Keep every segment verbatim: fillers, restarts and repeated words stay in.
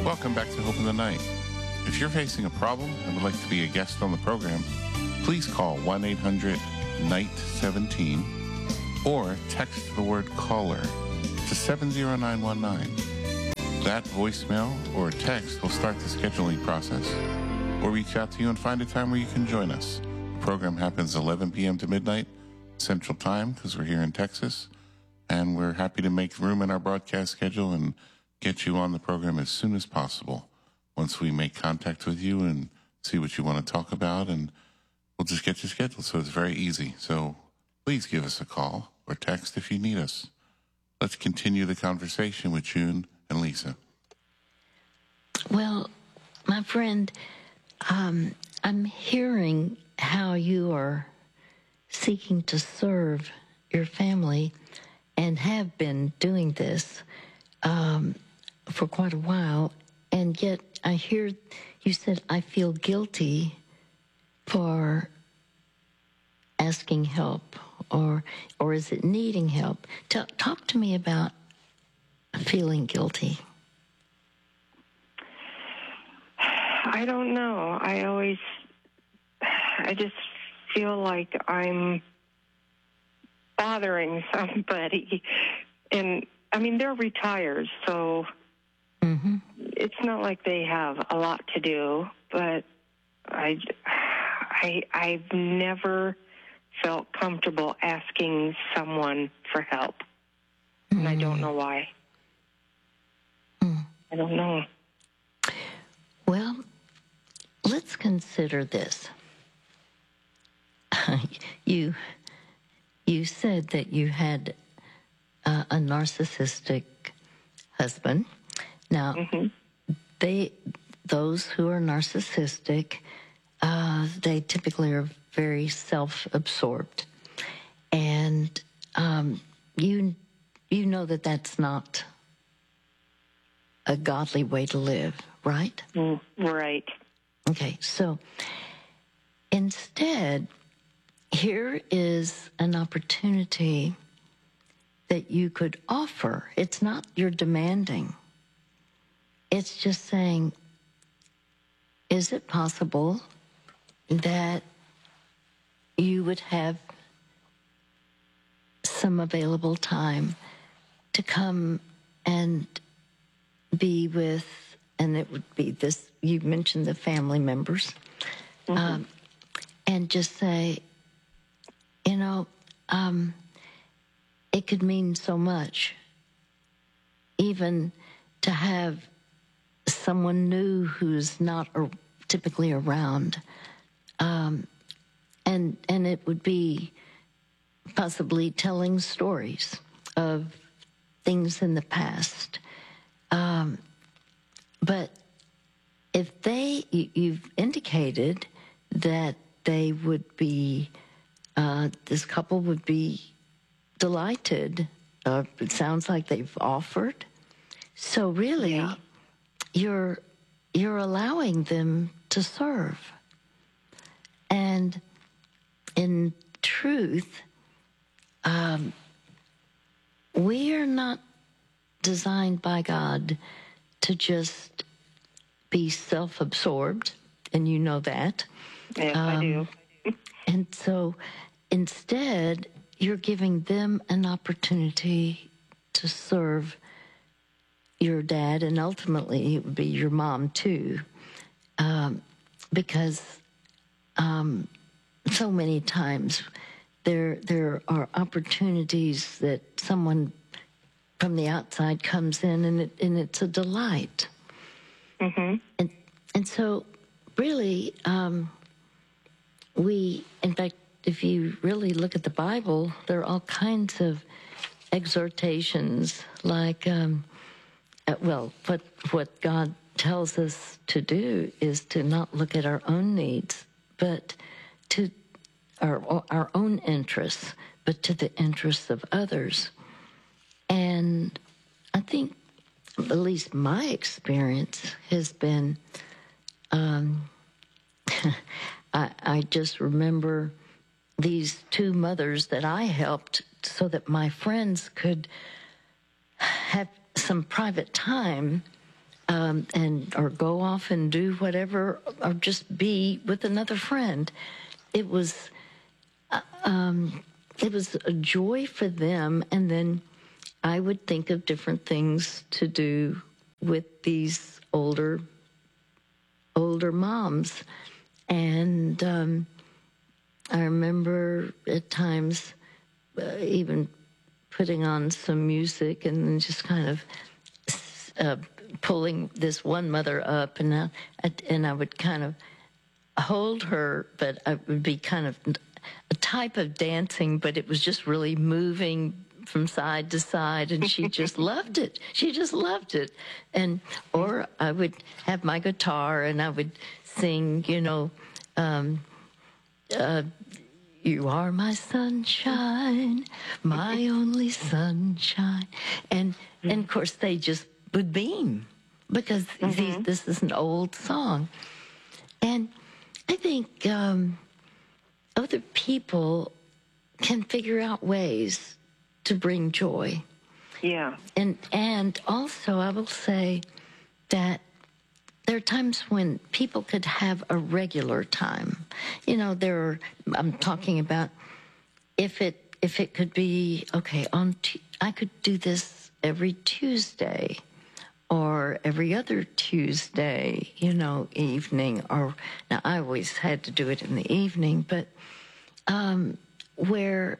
Welcome back to Hope in the Night. If you're facing a problem and would like to be a guest on the program, please call one eight hundred night seventeen or text the word caller to seven zero nine one nine. That voicemail or text will start the scheduling process. We'll reach out to you and find a time where you can join us. The program happens eleven p.m. to midnight Central Time because we're here in Texas, and we're happy to make room in our broadcast schedule and get you on the program as soon as possible. Once we make contact with you and see what you want to talk about, and we'll just get you scheduled. So it's very easy. So please give us a call or text if you need us. Let's continue the conversation with June and Lisa. Well, my friend, um, I'm hearing how you are seeking to serve your family and have been doing this um, for quite a while. And yet I hear you said, I feel guilty for asking help, or or is it needing help? Tell, talk to me about feeling guilty. I don't know. I always, I just feel like I'm bothering somebody. And, I mean, they're retired, so mm-hmm. It's not like they have a lot to do, but I, I, I've never felt comfortable asking someone for help, mm. and I don't know why. Mm. I don't know. Well, let's consider this. you, you said that you had uh, a narcissistic husband. Now, mm-hmm. they, those who are narcissistic, uh, they typically are very self-absorbed, and um, you, you know that that's not a godly way to live, right? Mm, right. Okay, so instead, here is an opportunity that you could offer. It's not you're demanding. It's just saying, is it possible that you would have some available time to come and be with, and it would be this, you mentioned the family members, mm-hmm. um, and just say, you know, um, it could mean so much, even to have someone new who's not a, typically around, um, and and it would be possibly telling stories of things in the past. Um, but if they, you, you've indicated that they would be, uh, this couple would be delighted. Uh, it sounds like they've offered. So really, yeah. you're you're allowing them to serve. And in truth, um, we are not designed by God to just be self-absorbed, and you know that. Yes, um, I do. And so instead, you're giving them an opportunity to serve your dad, and ultimately it would be your mom too, um, because um, so many times there there are opportunities that someone from the outside comes in, and it and it's a delight. Mm-hmm. And and so really, um, we in fact, if you really look at the Bible, there are all kinds of exhortations, like. Um, Uh, well, what what God tells us to do is to not look at our own needs, but to our our own interests, but to the interests of others. And I think, at least my experience has been, um, I, I just remember these two mothers that I helped so that my friends could have some private time um, and or go off and do whatever, or just be with another friend. It was uh, um, it was a joy for them, and then I would think of different things to do with these older older moms, and um, I remember at times uh, even putting on some music and then just kind of uh, pulling this one mother up, and I, and I would kind of hold her, but I would be kind of a type of dancing, but it was just really moving from side to side, and she just loved it. She just loved it. And or I would have my guitar and I would sing, you know, um, uh, you are my sunshine, my only sunshine. And, and of course, they just would beam because mm-hmm. these, this is an old song. And I think um, other people can figure out ways to bring joy. Yeah. And, and also, I will say that there are times when people could have a regular time. You know, there are, I'm talking about if it if it could be, okay, on t- I could do this every Tuesday or every other Tuesday, you know, evening. Or now I always had to do it in the evening, but um, where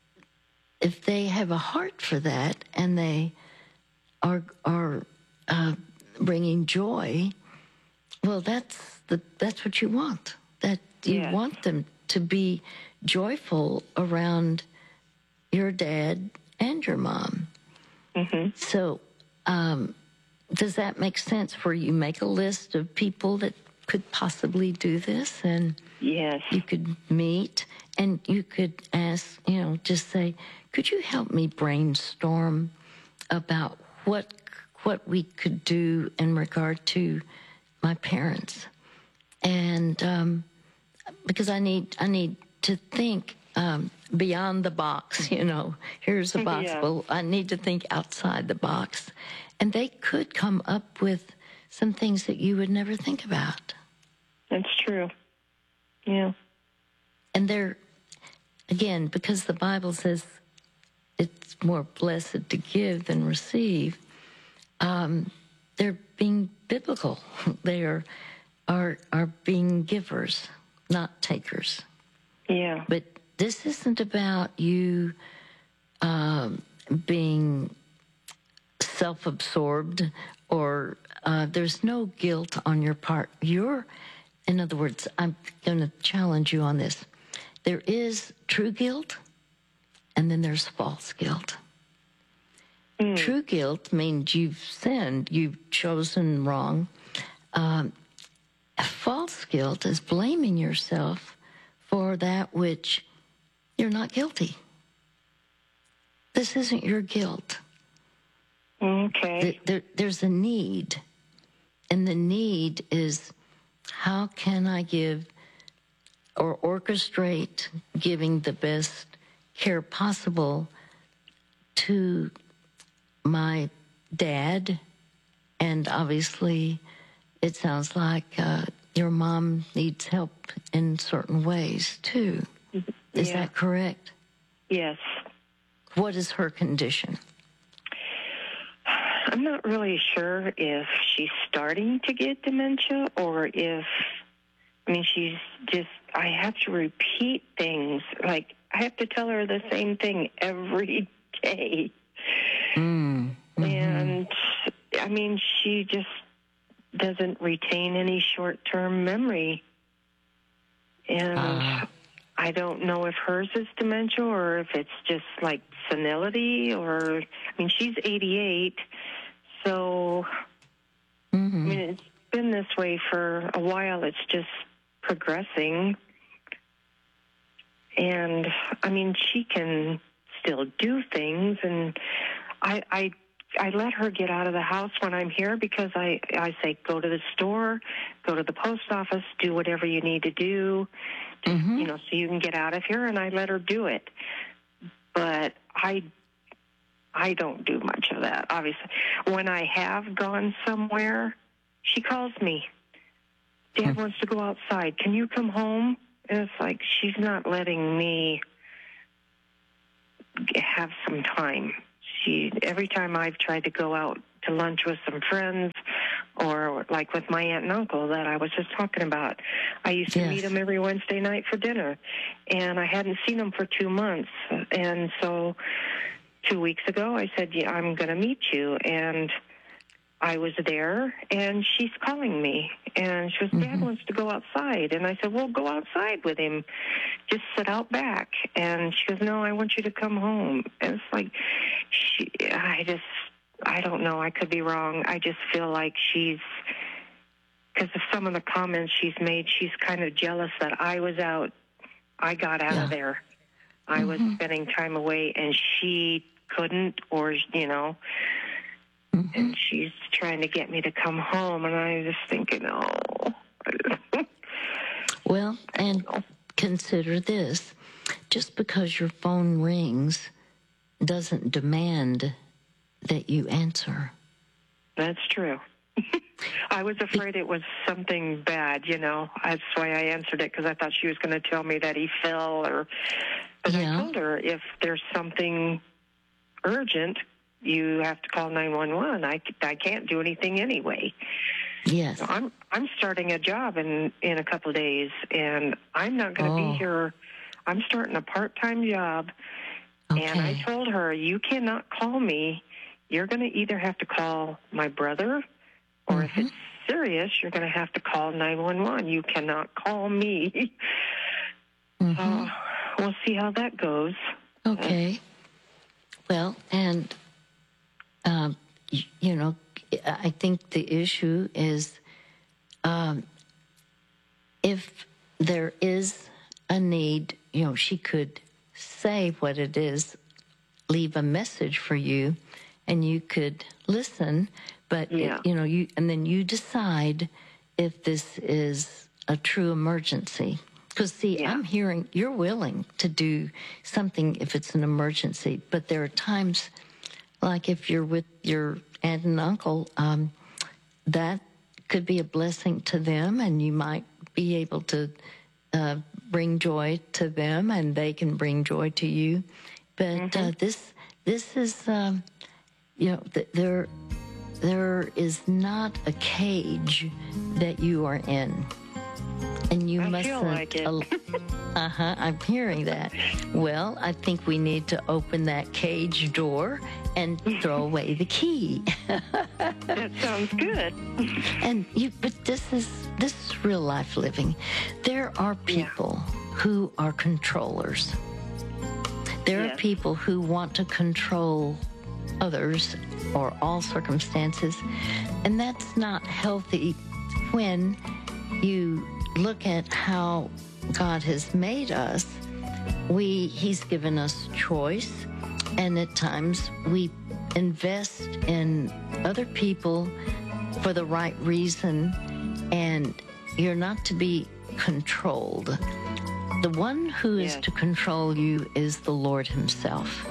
if they have a heart for that and they are are uh, bringing joy, well, that's the that's what you want. That you yeah. want them to be joyful around your dad and your mom. Mm-hmm. So, um, does that make sense? Where you make a list of people that could possibly do this, and yes, you could meet, and you could ask, you know, just say, could you help me brainstorm about what what we could do in regard to my parents? And um, because I need I need to think um, beyond the box, you know, here's a box. Yeah. Well, I need to think outside the box. And they could come up with some things that you would never think about. That's true. Yeah. And they're, again, because the Bible says it's more blessed to give than receive, um, they're being biblical. They are, are, are being givers, not takers. Yeah. But this isn't about you um, being self-absorbed, or uh, there's no guilt on your part. You're, in other words, I'm going to challenge you on this. There is true guilt, and then there's false guilt. Mm. True guilt means you've sinned, you've chosen wrong. Um, false guilt is blaming yourself for that which you're not guilty. This isn't your guilt. Okay. There, there's a need, and the need is, how can I give or orchestrate giving the best care possible to my dad? And obviously, it sounds like uh, your mom needs help in certain ways, too. Is yeah. that correct? Yes. What is her condition? I'm not really sure if she's starting to get dementia or if, I mean, she's just, I have to repeat things. Like, I have to tell her the same thing every day. Mm, mm-hmm. And, I mean, she just doesn't retain any short-term memory. And uh. I don't know if hers is dementia or if it's just like senility, or, I mean, she's eighty-eight, so, mm-hmm. I mean, it's been this way for a while. It's just progressing. And, I mean, she can still do things, and I, I, I let her get out of the house when I'm here because I, I say, go to the store, go to the post office, do whatever you need to do, to, mm-hmm. you know, so you can get out of here, and I let her do it. But I, I don't do much of that, obviously. When I have gone somewhere, she calls me. Dad wants to go outside. Can you come home? And it's like she's not letting me have some time. She every time I've tried to go out to lunch with some friends, or like with my aunt and uncle that I was just talking about, I used to yes. meet them every Wednesday night for dinner, and I hadn't seen them for two months. And so two weeks ago, I said, yeah, I'm going to meet you. And I was there, and she's calling me, and she goes, Dad mm-hmm. wants to go outside. And I said, well, go outside with him. Just sit out back. And she goes, no, I want you to come home. And it's like, she, I just, I don't know. I could be wrong. I just feel like she's, because of some of the comments she's made, she's kind of jealous that I was out. I got out yeah. of there. I mm-hmm. was spending time away, and she couldn't, or, you know, mm-hmm. and she's trying to get me to come home, and I'm just thinking, oh. Well, and consider this. Just because your phone rings doesn't demand that you answer. That's true. I was afraid it was something bad, you know. That's why I answered it, because I thought she was going to tell me that he fell. or. But yeah. I told her, if there's something urgent, you have to call nine one one. I, I can't do anything anyway. Yes. So I'm I'm starting a job in, in a couple of days, and I'm not going to oh. be here. I'm starting a part-time job, okay. and I told her, you cannot call me. You're going to either have to call my brother, or mm-hmm. if it's serious, you're going to have to call nine one one. You cannot call me. Mm-hmm. Uh, we'll see how that goes. Okay. Well, and, um, you, you know, I think the issue is um, if there is a need, you know, she could say what it is, leave a message for you, and you could listen, but, yeah. it, you know, you and then you decide if this is a true emergency. Because, see, yeah. I'm hearing you're willing to do something if it's an emergency, but there are times, like if you're with your aunt and uncle, um, that could be a blessing to them, and you might be able to uh, bring joy to them, and they can bring joy to you. But mm-hmm. uh, this this is, um, you know, th- there there is not a cage that you are in. And you I mustn't. Feel like it. uh huh. I'm hearing that. Well, I think we need to open that cage door and throw away the key. That sounds good. And you, but this is this is real life living. There are people yeah. who are controllers. There yes. are people who want to control others or all circumstances, and that's not healthy. When you look at how God has made us, we He's given us choice, and at times we invest in other people for the right reason, and you're not to be controlled. The one who is yes. to control you is the Lord Himself.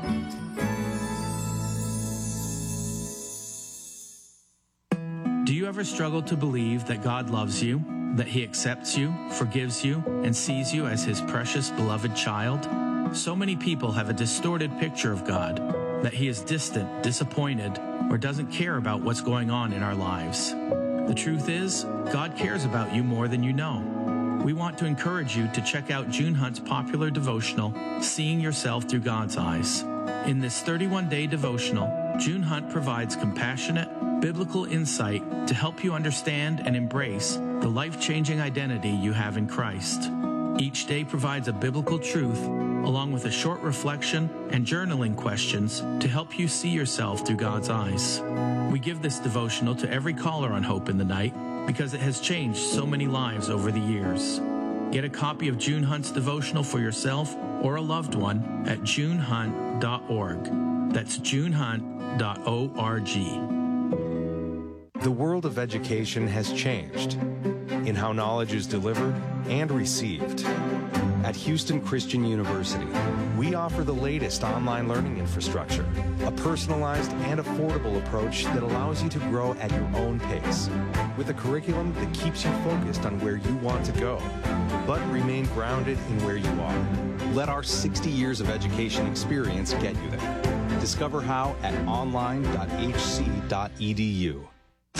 Do you ever struggle to believe that God loves you, that He accepts you, forgives you, and sees you as His precious, beloved child? So many people have a distorted picture of God, that He is distant, disappointed, or doesn't care about what's going on in our lives. The truth is, God cares about you more than you know. We want to encourage you to check out June Hunt's popular devotional, Seeing Yourself Through God's Eyes. In this thirty-one day devotional, June Hunt provides compassionate, biblical insight to help you understand and embrace the life-changing identity you have in Christ. Each day provides a biblical truth, along with a short reflection and journaling questions to help you see yourself through God's eyes. We give this devotional to every caller on Hope in the Night because it has changed so many lives over the years. Get a copy of June Hunt's devotional for yourself or a loved one at june hunt dot org. That's june hunt dot org. The world of education has changed. in how knowledge is delivered and received. At Houston Christian University, we offer the latest online learning infrastructure, a personalized and affordable approach that allows you to grow at your own pace, with a curriculum that keeps you focused on where you want to go, but remain grounded in where you are. Let our sixty years of education experience get you there. Discover how at online dot h c dot e d u.